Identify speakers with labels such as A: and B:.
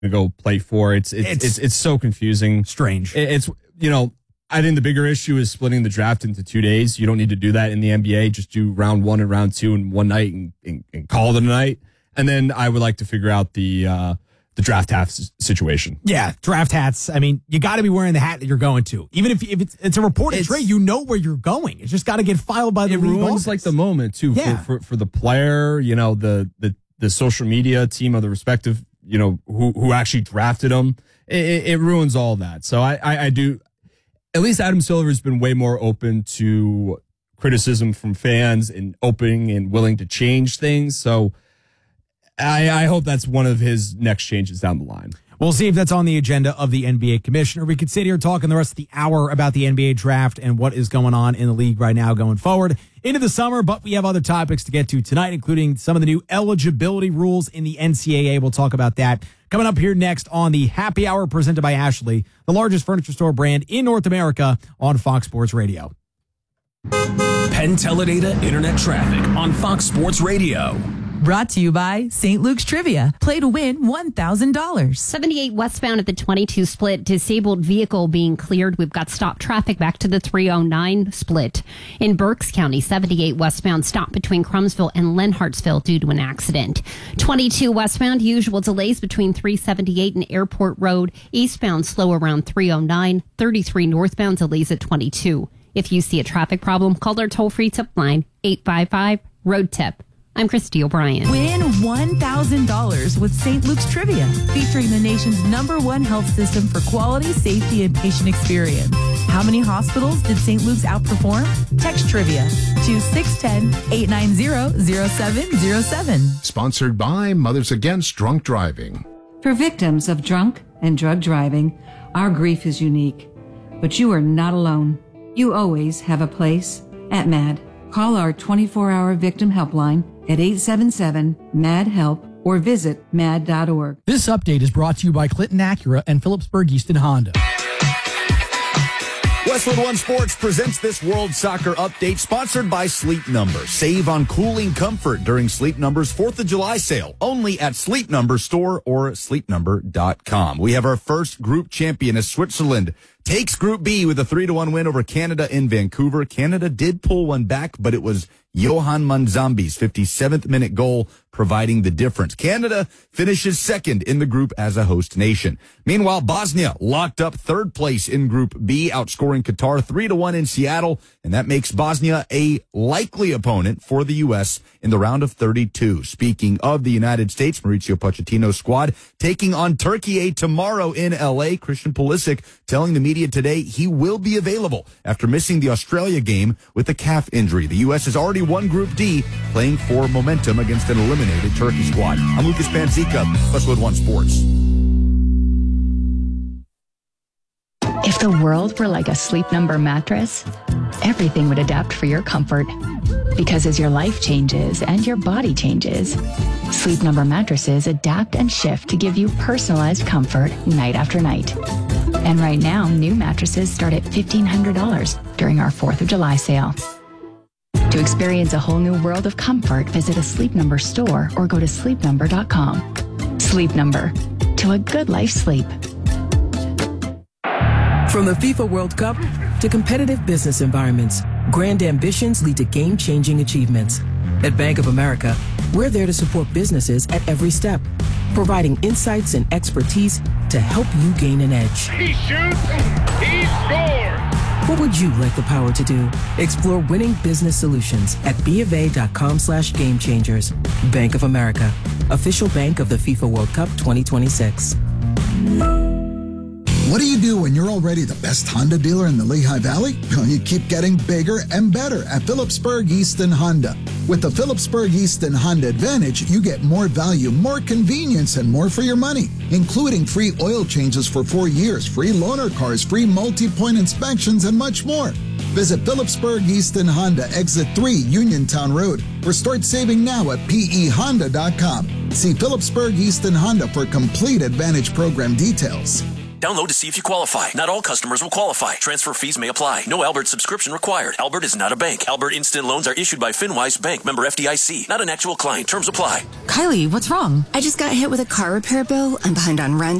A: to go play for. It's so confusing.
B: Strange.
A: I think the bigger issue is splitting the draft into 2 days. You don't need to do that in the NBA. Just do round 1 and round 2 in one night and call it a night. And then I would like to figure out the draft hat situation.
B: Yeah, draft hats. I mean, you got to be wearing the hat that you're going to. Even if it's a reported trade, you know where you're going. It's just got to get filed by the league
A: ruins
B: office.
A: like the moment too for the player. The social media team of the respective who actually drafted them. It ruins all that. So I do. At least Adam Silver has been way more open to criticism from fans and open and willing to change things. So I hope that's one of his next changes down the line.
B: We'll see if that's on the agenda of the NBA commissioner. We could sit here talking the rest of the hour about the NBA draft and what is going on in the league right now going forward into the summer, but we have other topics to get to tonight, including some of the new eligibility rules in the NCAA. We'll talk about that coming up here next on the Happy Hour presented by Ashley, the largest furniture store brand in North America on Fox Sports Radio.
C: Penn Teledata Internet Traffic on Fox Sports Radio.
D: Brought to you by St. Luke's Trivia. Play to win $1,000.
E: 78 westbound at the 22 split. Disabled vehicle being cleared. We've got stopped traffic back to the 309 split. In Berks County, 78 westbound stop between Crumsville and Lenhartsville due to an accident. 22 westbound, usual delays between 378 and Airport Road. Eastbound slow around 309. 33 northbound delays at 22. If you see a traffic problem, call our toll-free tip line, 855-ROAD-TIP. I'm Christy O'Brien.
D: Win $1,000 with St. Luke's Trivia, featuring the nation's #1 health system for quality, safety, and patient experience. How many hospitals did St. Luke's outperform? Text Trivia to 610-890-0707.
F: Sponsored by Mothers Against Drunk Driving.
G: For victims of drunk and drug driving, our grief is unique. But you are not alone. You always have a place at MAD. Call our 24-hour victim helpline at 877-MAD-HELP or visit mad.org.
H: This update is brought to you by Clinton Acura and Phillipsburg Easton Honda.
I: Westwood One Sports presents this World Soccer update sponsored by Sleep Number. Save on cooling comfort during Sleep Number's 4th of July sale, only at Sleep Number store or sleepnumber.com. We have our first group champion as Switzerland takes Group B with a 3-1 win over Canada in Vancouver. Canada did pull one back, but it was Johan Manzambi's 57th minute goal providing the difference. Canada finishes second in the group as a host nation. Meanwhile, Bosnia locked up third place in Group B, outscoring Qatar 3-1 in Seattle, and that makes Bosnia a likely opponent for the U.S. in the round of 32. Speaking of the United States, Mauricio Pochettino's squad taking on Turkey tomorrow in L.A. Christian Pulisic telling the media today he will be available after missing the Australia game with a calf injury. The U.S. has already won Group D, playing for momentum against an eliminated Turkey squad. I'm Lucas Panzica, Westwood One Sports.
J: If the world were like a Sleep Number mattress, everything would adapt for your comfort. Because as your life changes and your body changes, Sleep Number mattresses adapt and shift to give you personalized comfort night after night. And right now, new mattresses start at $1,500 during our 4th of July sale. To experience a whole new world of comfort, visit a Sleep Number store or go to sleepnumber.com. Sleep Number. To a good life sleep.
K: From the FIFA World Cup to competitive business environments, grand ambitions lead to game-changing achievements. At Bank of America, we're there to support businesses at every step, providing insights and expertise to help you gain an edge.
L: He shoots, he scores!
K: What would you like the power to do? Explore winning business solutions at BofA.com/gamechangers. Bank of America, official bank of the FIFA World Cup 2026.
M: What do you do when you're already the best Honda dealer in the Lehigh Valley? Well, you keep getting bigger and better at Phillipsburg Easton Honda. With the Phillipsburg Easton Honda Advantage, you get more value, more convenience, and more for your money, including free oil changes for 4 years, free loaner cars, free multi-point inspections, and much more. Visit Phillipsburg Easton Honda, Exit 3, Uniontown Road, or start saving now at pehonda.com. See Phillipsburg Easton Honda for complete Advantage program details.
C: Download to see if you qualify. Not all customers will qualify. Transfer fees may apply. No Albert subscription required. Albert is not a bank. Albert Instant Loans are issued by FinWise Bank, member FDIC. Not an actual client. Terms apply.
N: Kylie, what's wrong?
O: I just got hit with a car repair bill. I'm behind on rent.